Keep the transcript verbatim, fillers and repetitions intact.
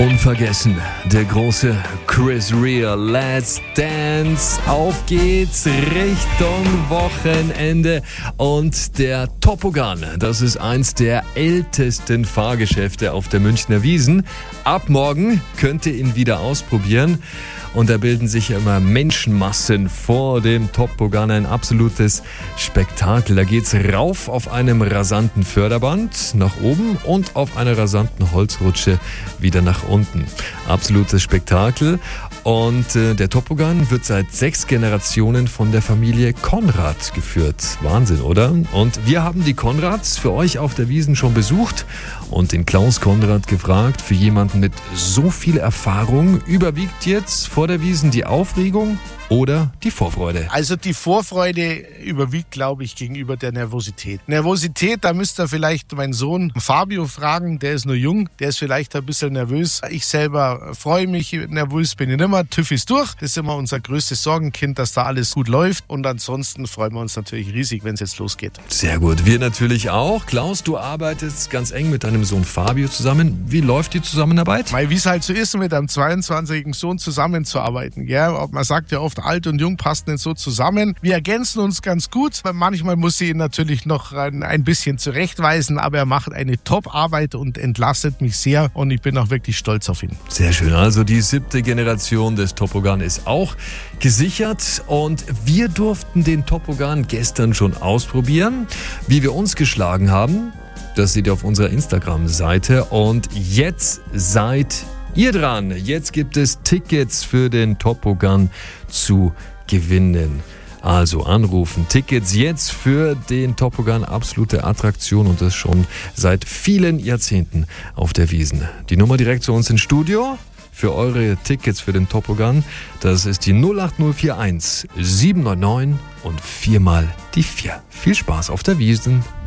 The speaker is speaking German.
Unvergessen, der große Chris Rea, Let's Dance. Auf geht's Richtung Wochenende. Und der Toboggan, das ist eins der ältesten Fahrgeschäfte auf der Münchner Wiesn. Ab morgen könnt ihr ihn wieder ausprobieren. Und da bilden sich ja immer Menschenmassen vor dem Toboggan. Ein absolutes Spektakel. Da geht's rauf auf einem rasanten Förderband nach oben und auf einer rasanten Holzrutsche wieder nach unten. Absolutes Spektakel. Und äh, der Toboggan wird seit sechs Generationen von der Familie Konrad geführt. Wahnsinn, oder? Und wir haben die Konrads für euch auf der Wiesn schon besucht und den Klaus Konrad gefragt, für jemanden mit so viel Erfahrung, überwiegt jetzt vor der Wiesn die Aufregung oder die Vorfreude? Also die Vorfreude überwiegt, glaube ich, gegenüber der Nervosität. Nervosität, da müsst ihr vielleicht meinen Sohn Fabio fragen, der ist nur jung, der ist vielleicht ein bisschen nervös. Ich selber freue mich, nervös bin ich nicht mehr, TÜV ist durch. Das ist immer unser größtes Sorgenkind, dass da alles gut läuft. Und ansonsten freuen wir uns natürlich riesig, wenn es jetzt losgeht. Sehr gut, wir natürlich auch. Klaus, du arbeitest ganz eng mit deinem Sohn Fabio zusammen. Wie läuft die Zusammenarbeit? Weil wie es halt so ist, mit einem zweiundzwanzigjährigen Sohn zusammenzuarbeiten. Gell? Man sagt ja oft, alt und jung passen nicht so zusammen. Wir ergänzen uns ganz gut. Manchmal muss ich ihn natürlich noch ein bisschen zurechtweisen, aber er macht eine Top-Arbeit und entlastet mich sehr und ich bin auch wirklich stolz auf ihn. Sehr schön. Also die siebte Generation des Toboggan ist auch gesichert und wir durften den Toboggan gestern schon ausprobieren. Wie wir uns geschlagen haben, das seht ihr auf unserer Instagram-Seite und jetzt seid ihr dran. Jetzt gibt es Tickets für den Toboggan zu gewinnen. Also anrufen. Tickets jetzt für den Toboggan. Absolute Attraktion und das schon seit vielen Jahrzehnten auf der Wiesn. Die Nummer direkt zu uns ins Studio für eure Tickets für den Toboggan. Das ist die null acht null vier eins sieben neun neun und viermal die vier. Viel Spaß auf der Wiesn.